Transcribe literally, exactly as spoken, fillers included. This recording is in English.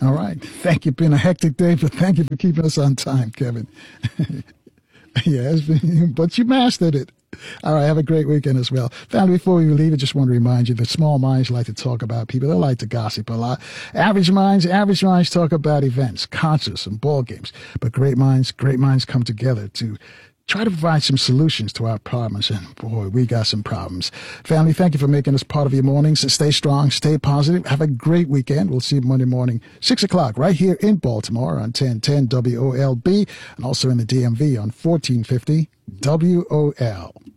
All right. Thank you. It's been a hectic day, but thank you for keeping us on time, Kevin. Yeah, it's been, but you mastered it. All right, have a great weekend as well. Family, before we leave, I just want to remind you that small minds like to talk about people. They like to gossip a lot. Average minds, average minds talk about events, concerts, and ball games. But great minds, great minds come together to try to provide some solutions to our problems. And boy, we got some problems. Family, thank you for making us part of your mornings. Stay strong, stay positive. Have a great weekend. We'll see you Monday morning, six o'clock, right here in Baltimore on ten ten W O L B and also in the D M V on fourteen fifty W O L.